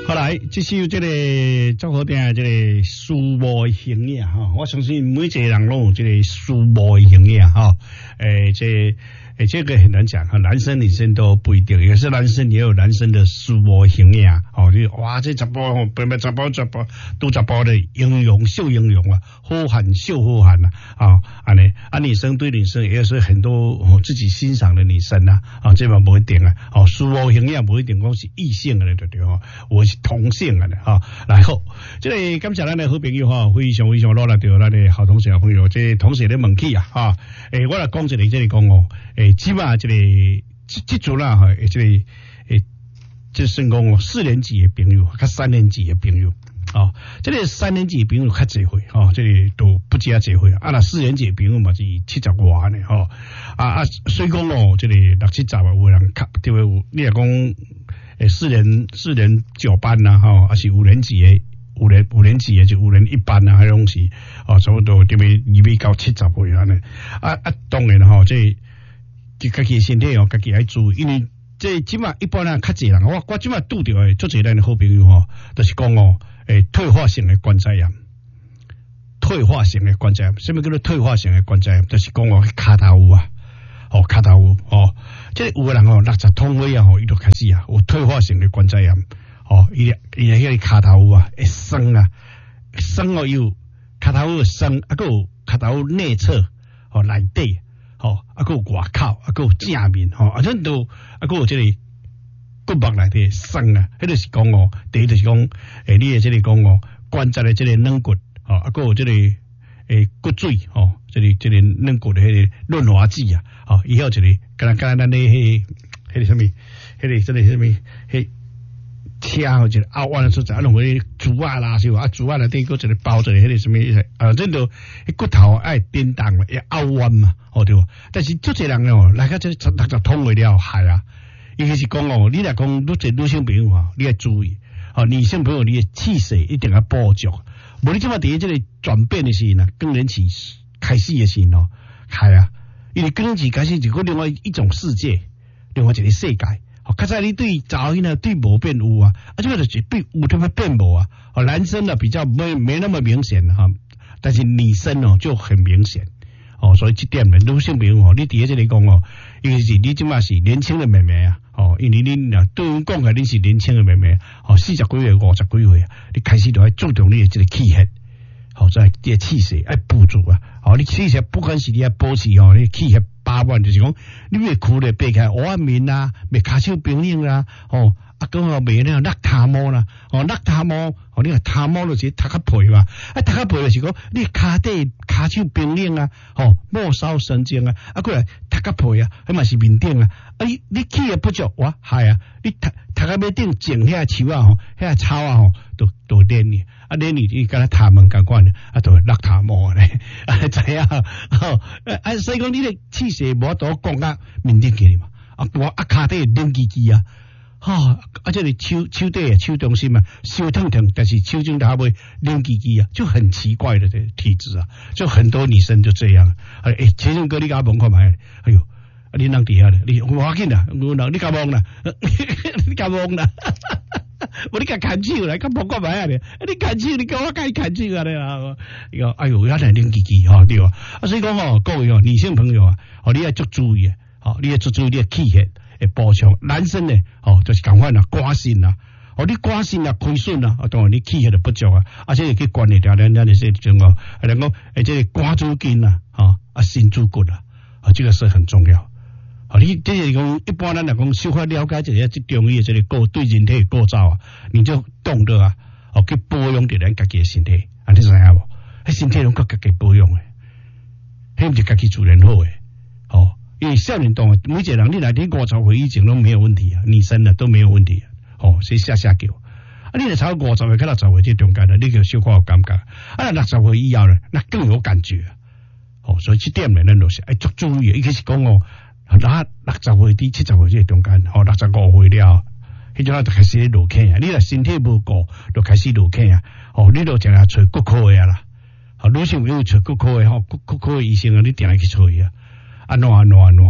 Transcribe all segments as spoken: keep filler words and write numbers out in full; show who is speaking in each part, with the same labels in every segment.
Speaker 1: 好来，这是这个做好定这个书模型呀哈，我相信每一个人都有这个书模型呀哈，诶这。诶，这个很难讲哈，男生女生都不一定，有些男生也有男生的书模型呀，哦，你哇，这十包，不不十包十包，都十包的英勇秀英勇啊，好汉秀好汉啊，啊，安尼啊，女生对女生也是很多、哦、自己欣赏的女生啊，啊，这嘛不一定啊，哦，书模型呀不一定讲是异性的对对哦，我是同性的哈，然后这个感谢咱的好朋友哈，非常非常努力到咱的好同学朋友，这同学的问题啊，哈，诶，我来讲一个这里讲哦。诶，起码这个这这组啦哈，这个诶，这算讲四年级的朋友，甲三年级的朋友，哦，这个三年级的朋友较济岁，哦，这个都不加济岁啊，那四年级的朋友嘛是七十外呢，吼、哦，啊啊，所以讲哦，这个六七十啊，有人较对有，你若讲诶，四年四年九班呐，吼、哦，还是五年级的。五年五年级的就五年一班啊，迄种是哦，差不多这边二米到七十岁安尼。啊啊，当然吼，这家己身体哦，家己爱注意，因为这即马一般啊，较济人，我我即马拄着诶，足济咱的好朋友吼，就是讲哦，诶，退化性的关节炎，退化性的关节炎，什么叫做退化性的关节炎？就是讲哦，骹头有啊，哦，骹头有哦，这有个人哦，六十通位啊，吼，伊就开始啊，有退化性的关节炎。哦，伊伊迄个骹头啊，会酸啊，酸哦有骹头有酸，啊个有骹头内侧哦内底，哦啊个有外口，啊个有正面，吼啊种都啊个有这个骨膜内底酸啊，迄就是讲哦，第一就是讲，诶，你诶这个讲哦，关节的这个软骨，哦啊个有这个诶骨髓，哦，这个这个软骨的迄个润滑剂啊，哦，以后这个敢若敢若咱的迄迄个什么，迄个这个什么迄。车或者凹弯的所在，啊，弄个竹啊啦，是啊，竹啊内底个一个包着迄个什么啊，真都骨头爱颠动嘛，要凹弯嘛，哦对无？但是足侪人哦，来个这六十通为了害啊，伊就是讲哦，你若讲愈侪女性朋友啊，你要注意，哦，女性朋友你的气色一定要补足，无你即马伫这个转变的时候呢，更年期开始的时候哦，害啊，因为更年期开始就个另外一种世界，另外一个世界。哦，较早你对早呢对无变有啊，啊，这个就是对有特别变无啊。哦，男生呢比较没没那么明显哈、啊，但是女生哦就很明显。哦，所以这点呢，女性朋友哦，你第一这里讲哦，因为是你即马是年轻的妹妹啊，哦，因为你啊对阮讲起你是年轻的妹妹，哦，四十几岁、五十几岁啊，你开始就要注重你的这个气血，好、哦，在你的气色要补足啊。哦，你气色不管是你要保持哦，你气血。八万就是讲，你袂哭咧，背开黑面啊，袂骹手冰冷啦，哦，啊，讲哦，袂那落头毛啦，哦，落头毛，哦，你个头毛就是头壳皮嘛，啊，头壳皮就是讲，你骹底骹手冰冷啊，哦，末梢神经啊，啊，过来头壳皮啊，迄嘛是面顶啊，啊，你你气也不足，哇，害啊，你头头壳尾顶种遐树啊，吼，遐草啊，吼，都都连你。啊，连你你跟他他们共款的，啊，都落头毛咧，啊，知影，吼，啊，所以讲你的气势无多讲啊，面顶起嘛，啊，我啊骹底冷叽叽啊，哈，啊，这里手手底啊，手中心嘛，手疼疼，但是手中它会冷叽叽啊，就很奇怪的这体质啊，就很多女生就这样，哎，哎，前阵哥你甲问看卖，哎呦，啊，你人底下咧，你我要紧啦，我人你甲问啦，你甲问啦。我你甲牵手来，甲摸过买啊咧！你牵手，你讲我甲伊牵手啊咧啊！伊讲哎呦，原来冷叽叽吼对啊！啊，所以讲哦，各位哦，女性朋友啊，哦，你要足注意啊，哦，你要足注意你的气血的补充。男生呢，哦，就是共款啦，肝肾啦，哦，你肝肾啊亏损啦，哦，当然你气血的不足啊，而且去管理掉咱咱的这种哦，能够诶这个肝主筋啊，啊啊心主骨啊，啊这个是很重要。哦，你这是讲一般咱来讲，小可了解这个最中医的这个构对人体构造啊，你就懂得啊，哦去保养着咱家己的身体，啊，你知影无？迄身体拢靠家己保养诶，迄毋是家己自然好诶，哦，因为少年党每一个人你来听五十岁以前都没有问题啊，女生啊都没有问题啊，哦，所以下下叫，啊，你来超五十岁到六十岁这中间的，你就小可有感觉，啊，六十岁以后呢，那更有感觉啊，哦，所以这点呢，咱就是爱足注意，伊开始讲哦。那六十岁至七十岁这中间，哦，六十五岁了，迄阵啊就开始落气啊。你若身体无顾，就开始落气啊。哦，你就定来找骨科的啦。哦，女性有找骨科的吼，骨骨科的医生啊，你定来去找伊啊。安怎安怎安怎呢？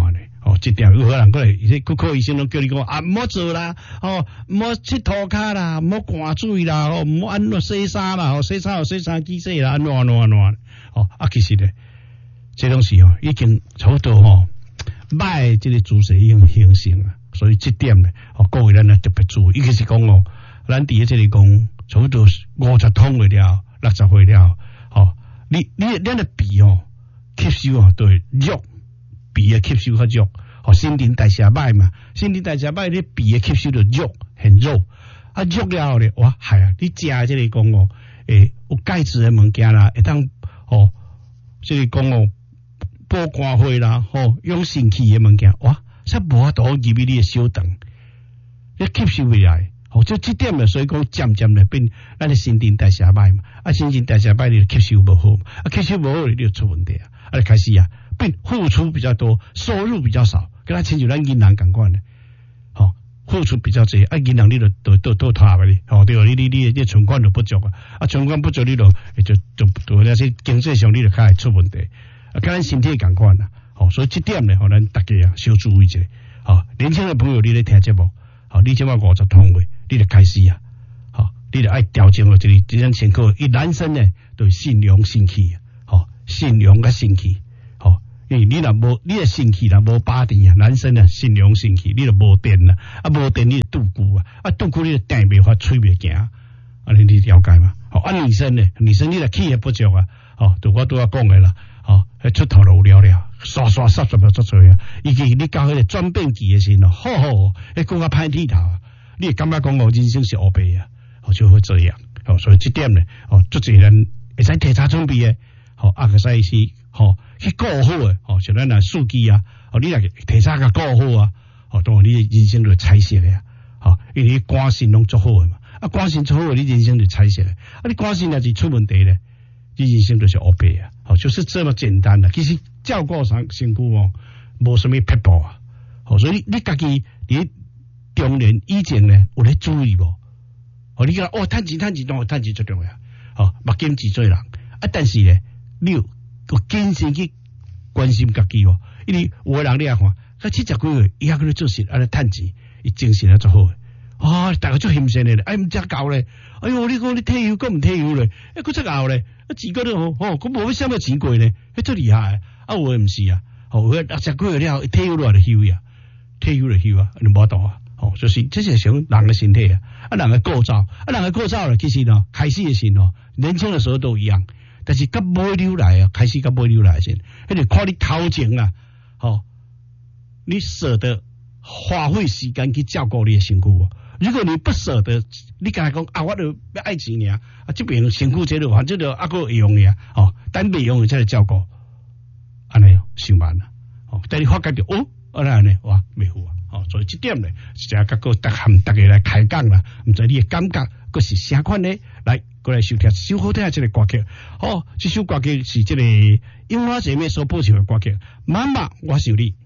Speaker 1: 哦，这点有可能过来，这骨科医生都叫你讲啊，唔好做啦，哦，唔好佚涂骹啦，唔好灌水啦，哦，唔好安怎洗衫啦，哦，洗衫有洗衫机洗啦，安怎安怎安怎，哦，啊，其实咧，这东西哦，已经差不多哦，歹这个姿势已经形成了，所以这点咧，哦，各位咱咧特别注意，伊就是讲哦，咱伫这里讲，差不多五十通了了，六十岁了，哦，你你咱的鼻哦，吸收哦，对肉。鼻的吸收较弱，哦，新陈代谢歹嘛，新陈代谢歹，你鼻的吸收就弱，很弱，啊弱了咧，哇，系啊，你食即个讲哦，诶，有钙质的物件啦，会当哦，即个讲哦，补肝血啦，哦，养肾气的物件，哇，煞无法度入去你的小肠，你吸收未来，哦，就这点咧，所以讲渐渐咧变，咱的新陈代谢歹嘛，啊，新陳代謝歹你吸收无好，啊，吸收无好你就出問題啊，啊，開始啊。变付出比较多，收入比较少，跟他亲像咱银行共款的，吼、哦，付出比较多，啊，银行你就都都都塌了哩，吼、哦，对，你你你你存款就不足啊，啊，存款不足你就就就就那些经济上你就开始出问题，啊，跟咱身体共款啦，吼、哦，所以这点呢，吼、哦，咱大家啊，小注意一下，吼、哦，年轻的朋友你咧听节目，吼、哦，你即马五十通话，你就开始啊，吼、哦，你就爱调整好这里，这种情况，伊男生呢，对信用心气，吼、哦，信用甲心气。你若无，你的肾气若无把电啊，男生啊，信用肾气，你就无电啦，啊无电你就肚骨啊，啊肚骨你就电袂发，吹袂行，啊你你了解嘛？哦，啊女生呢，女生你的气也不足啊，哦，就我拄仔讲的啦，哦，出头就有了了，刷刷刷刷刷刷啊，以及你到迄个转变期的时候，好好，你讲啊歹剃头啊，你会感觉讲我人生是黑白啊，哦就会这样，哦，所以这点呢，哦，足侪人会使提早准備的，哦，啊个使是。吼、哦，去顾好诶，吼、哦，像咱啊司機啊，哦，你若提早甲顧好啊，哦，當然你人生就彩色诶啊，吼、哦，因為肝腎攏做好诶嘛，啊肝腎做好诶，你人生就彩色诶，啊你肝腎若是出問題咧，你人生就是黑白啊，哦，就是這麼簡單啦。其實照顧上身軀哦，無什麼撇步啊，哦，所以你家己你中年以前咧有咧注意無？哦，你講哦，趁錢趁錢當趁錢最重要，哦，目鏡治罪人，啊，但是咧，你有個堅持去關心家己哦，因為有個人你啊看，佢七十幾歲，伊還喺度做事，喺度趁錢，伊精神啊做好嘅，啊，大家做獻身嘅，哎唔只搞咧，哎呦，你講你退休，咁唔退休咧，哎，佢只搞咧，啊，自己都好，哦，佢冇乜什麼錢過咧，佢最厲害，啊，我唔是啊，哦，佢六十幾歲了，退休落嚟休呀，退休嚟休啊，你冇到啊，哦，就是這是想人嘅身體啊，啊，人嘅構造，啊，人嘅構造咧，其實呢，開始嘅時候，年輕嘅時候都一樣。但是甲尾溜來啊，開始甲尾溜來先，迄個看你頭前啊，吼，你捨得花費時間去照顧你的身軀。如果你不捨得，你剛才講啊，我就要愛錢爾，啊，這邊身軀這度反正就啊個會用嘅，哦，等未用嘅才來照顧，安尼上班啦，哦，等你發覺到哦，安尼安尼，哇，未好啊，哦，所以這點咧，就係甲個逐項大家來開講啦，唔知你嘅感覺佫是啥款呢？來。過來收聽，首好聽這個歌曲。哦，這首歌曲是這個櫻花姐妹所播唱的歌曲。媽媽，我想你。